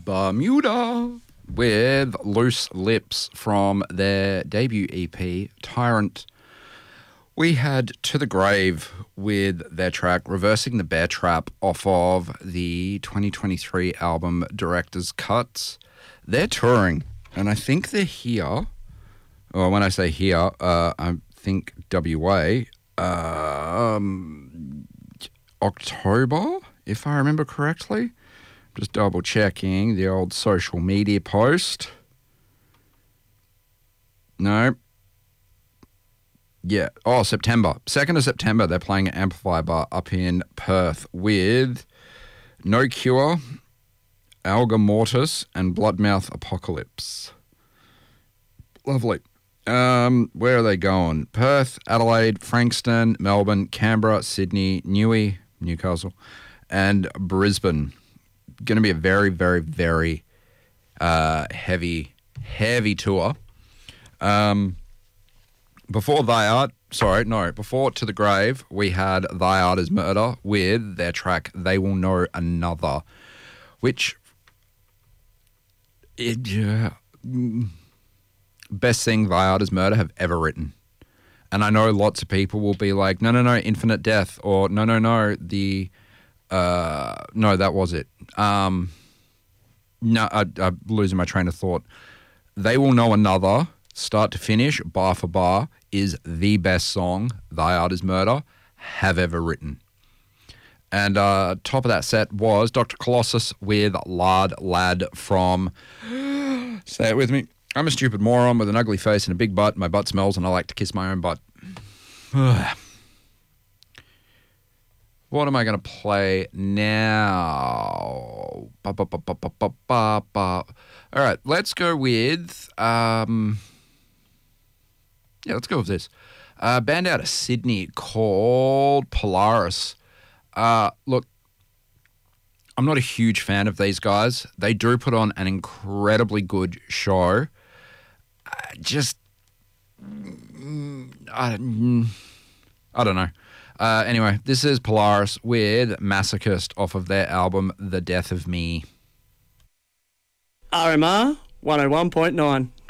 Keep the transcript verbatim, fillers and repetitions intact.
Bermuda with Loose Lips from their debut E P, Tyrant. We had To the Grave with their track Reversing the Bear Trap off of the twenty twenty-three album Director's Cuts. They're touring, and I think they're here. Well, when I say here, uh, I think W A. Um, October, if I remember correctly. Just double checking the old social media post. No. Yeah. Oh, September. second of September, they're playing at Amplify Bar up in Perth with No Cure, Alga Mortis, and Bloodmouth Apocalypse. Lovely. Um, where are they going? Perth, Adelaide, Frankston, Melbourne, Canberra, Sydney, Newey, Newcastle, and Brisbane. Going to be a very, very, very uh, heavy, heavy tour. Um, before Thy Art, sorry, no, before To the Grave, we had Thy Art is Murder with their track They Will Know Another, which, it, uh, best thing Thy Art is Murder have ever written. And I know lots of people will be like, no, no, no, Infinite Death, or no, no, no, the... Uh, no, that was it. Um, no, I, I'm losing my train of thought. They Will Know Another, start to finish, bar for bar, is the best song Thy Art is Murder have ever written. And uh, top of that set was Doctor Colossus with Lard Lad from, say it with me, I'm a stupid moron with an ugly face and a big butt. My butt smells and I like to kiss my own butt. What am I going to play now? Ba, ba, ba, ba, ba, ba, ba, ba. All right, let's go with... Um, yeah, let's go with this. A band out of Sydney called Polaris. Uh, look, I'm not a huge fan of these guys. They do put on an incredibly good show. Uh, just... I, I don't know. Uh, anyway, this is Polaris with Masochist off of their album The Death of Me. R M R one oh one point nine.